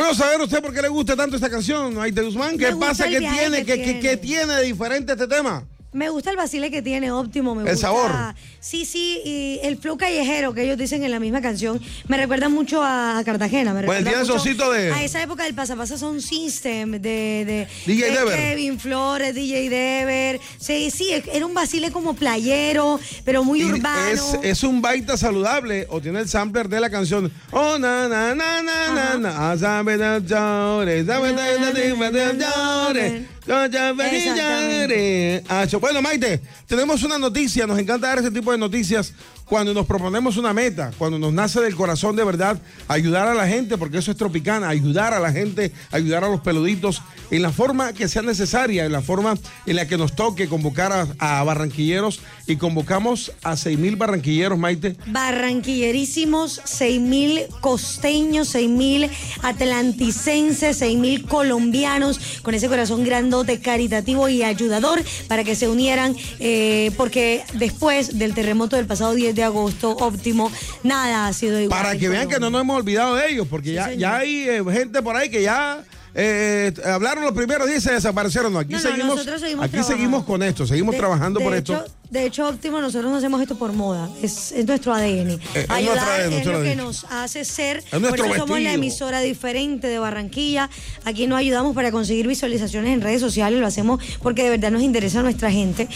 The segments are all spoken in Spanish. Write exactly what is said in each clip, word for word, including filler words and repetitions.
Queremos saber usted por qué le gusta tanto esta canción, Maite Guzmán. ¿Qué pasa? ¿Qué tiene? Que ¿Qué, tiene. ¿Qué, qué tiene de diferente este tema? Me gusta el vacile que tiene Óptimo, me El gusta. sabor. Sí, sí, y el flow callejero que ellos dicen en la misma canción me recuerda mucho a Cartagena. Me Bueno, tiene mucho sonsito de... a esa época del Pasapasa Sound System, de, de, D J de Dever. Kevin Flores, D J Dever. Sí, sí, era un vacile como playero, pero muy Y urbano. Es, es un baita saludable o tiene el sampler de la canción. Oh, na, na, na, na, na, na. Ah, sabe de llores, sabe de llores. Yo ya vení, lloré. Ah, bueno, Maite, tenemos una noticia. Nos encanta dar ese tipo de noticias cuando nos proponemos una meta, cuando nos nace del corazón de verdad ayudar a la gente, porque eso es Tropicana, ayudar a la gente, ayudar a los peluditos en la forma que sea necesaria, en la forma en la que nos toque convocar a, a barranquilleros, y convocamos a seis mil barranquilleros, Maite. Barranquillerísimos, seis mil costeños, seis mil atlanticenses, seis mil colombianos con ese corazón grandote, caritativo y ayudador para que se unieran, eh, porque después del terremoto del pasado diez de agosto, Óptimo, nada ha sido igual. Para que vean que no nos hemos olvidado de ellos, porque sí, ya, ya hay eh, gente por ahí que ya eh, hablaron los primeros días y se desaparecieron. No, aquí no, no, seguimos, seguimos aquí seguimos con esto, seguimos de, trabajando de por hecho, esto. De hecho, Óptimo, nosotros no hacemos esto por moda, es, es nuestro A D N. Eh, Ayudar es, es lo que nos hace ser, es por eso somos vestido. la emisora diferente de Barranquilla. Aquí nos ayudamos para conseguir visualizaciones en redes sociales, lo hacemos porque de verdad nos interesa a nuestra gente.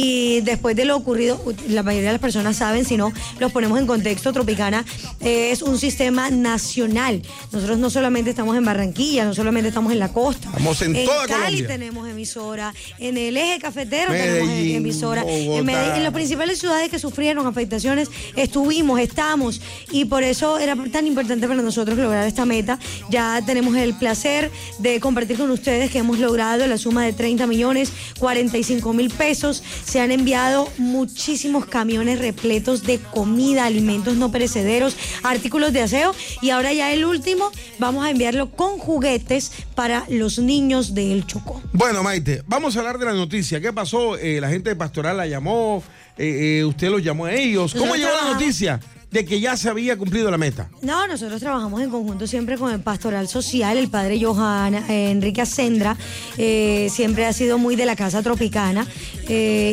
Y después de lo ocurrido, la mayoría de las personas saben, si no, los ponemos en contexto. Tropicana eh, es un sistema nacional. Nosotros no solamente estamos en Barranquilla, no solamente estamos en la costa. Estamos en, en toda Cali Colombia. Tenemos emisora, en el eje cafetero Medellín, tenemos emisora, Bogotá. en, Medellín, en las principales ciudades que sufrieron afectaciones estuvimos, estamos, y por eso era tan importante para nosotros lograr esta meta. Ya tenemos el placer de compartir con ustedes que hemos logrado la suma de treinta millones cuarenta y cinco mil pesos. Se han enviado muchísimos camiones repletos de comida, alimentos no perecederos, artículos de aseo, y ahora ya el último vamos a enviarlo con juguetes para los niños del Chocó. Bueno, Maite, vamos a hablar de la noticia. ¿Qué pasó? Eh, la gente de Pastoral la llamó, eh, eh, usted los llamó a ellos. ¿Cómo llegó la noticia de que ya se había cumplido la meta? No, nosotros trabajamos en conjunto siempre con el Pastoral Social, el padre Johan eh, Enrique Ascendra, eh, siempre ha sido muy de la Casa Tropicana, eh,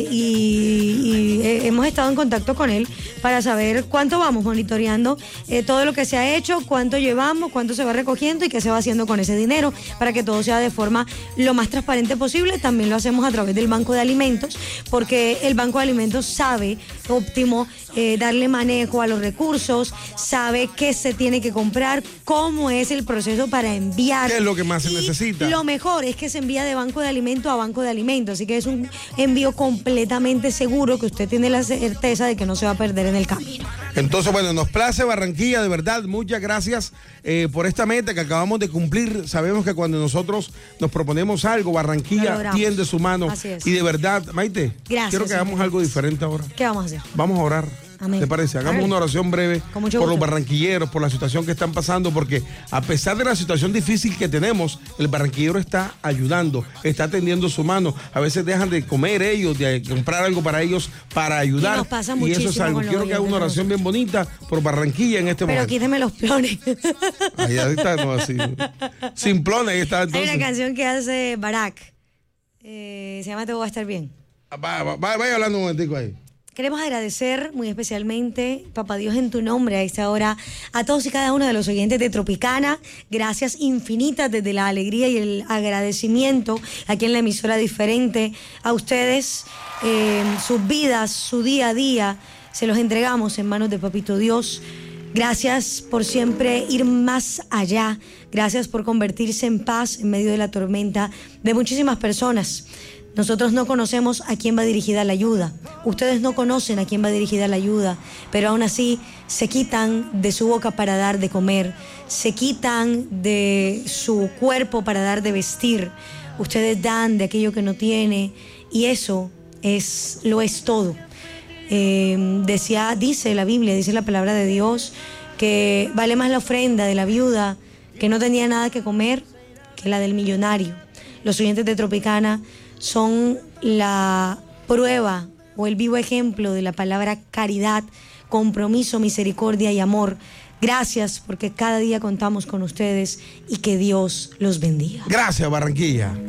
y, y eh, hemos estado en contacto con él para saber cuánto vamos monitoreando eh, todo lo que se ha hecho, cuánto llevamos, cuánto se va recogiendo y qué se va haciendo con ese dinero, para que todo sea de forma lo más transparente posible. También lo hacemos a través del Banco de Alimentos, porque el Banco de Alimentos sabe, Óptimo, eh, darle manejo a los recursos, sabe qué se tiene que comprar, cómo es el proceso para enviar. ¿Qué es lo que más se y necesita? Lo mejor es que se envía de Banco de Alimentos a Banco de Alimentos, así que es un envío completamente seguro, que usted tiene la certeza de que no se va a perder en el camino. Entonces, bueno, nos place Barranquilla, de verdad, muchas gracias eh, por esta meta que acabamos de cumplir. Sabemos que cuando nosotros nos proponemos algo, Barranquilla tiende su mano. Así es. Y de verdad, Maite, gracias, quiero que hagamos señor. algo diferente ahora. ¿Qué vamos a hacer? Vamos a orar. Amén. ¿Te parece? Hagamos Dale. una oración breve por mucho los gusto. barranquilleros, por la situación que están pasando, porque a pesar de la situación difícil que tenemos, el barranquillero está ayudando, está tendiendo su mano. A veces dejan de comer ellos, de comprar algo para ellos, para ayudar. Y nos pasa y eso es muchísimo algo. con los Quiero que haga una oyentes oración bien bonita por Barranquilla en este Pero momento. quíteme los plones. Ahí está, no, así. Sin plones, ahí está. Hay Entonces. una canción que hace Barack, eh, se llama Te voy a estar bien. Va, va, va, vaya hablando un momentico ahí. Queremos agradecer muy especialmente, Papá Dios, en tu nombre a esta hora, a todos y cada uno de los oyentes de Tropicana. Gracias infinitas desde la alegría y el agradecimiento aquí en la emisora diferente. A ustedes, eh, sus vidas, su día a día, se los entregamos en manos de Papito Dios. Gracias por siempre ir más allá. Gracias por convertirse en paz en medio de la tormenta de muchísimas personas. Nosotros no conocemos a quién va dirigida la ayuda. Ustedes no conocen a quién va dirigida la ayuda, pero aún así se quitan de su boca para dar de comer, se quitan de su cuerpo para dar de vestir. Ustedes dan de aquello que no tiene, y eso es, lo es todo. Eh, decía, dice la Biblia, dice la palabra de Dios, que vale más la ofrenda de la viuda que no tenía nada que comer que la del millonario. Los oyentes de Tropicana son la prueba o el vivo ejemplo de la palabra caridad, compromiso, misericordia y amor Gracias porque cada día contamos con ustedes y que Dios los bendiga. Gracias, Barranquilla.